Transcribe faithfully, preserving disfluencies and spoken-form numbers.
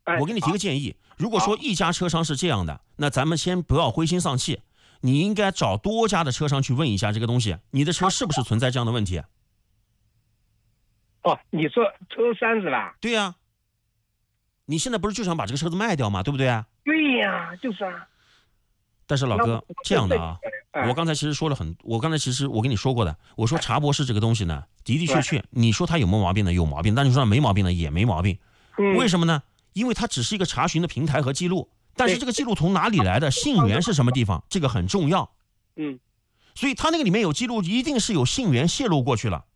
哎， 我给你提个建议，如果说一家车商是这样的，那咱们先不要灰心丧气，你应该找多家的车商去问一下这个东西，你的车是不是存在这样的问题？ 哦，你说车三是吧？ 对呀、啊，你现在不是就想把这个车子卖掉吗？对不对啊？ 对呀，就是啊。 但是老哥，这样的啊， 哎、 我刚才其实说了很，我刚才其实我跟你说过的，我说茶博士这个东西呢，的的确确，你说它有没有毛病呢？有毛病，但是说它没毛病呢，也没毛病。 嗯、 为什么呢？因为它只是一个查询的平台和记录，但是这个记录从哪里来的，信源是什么地方，这个很重要。 嗯， 所以它那个里面有记录，一定是有信源泄露过去了。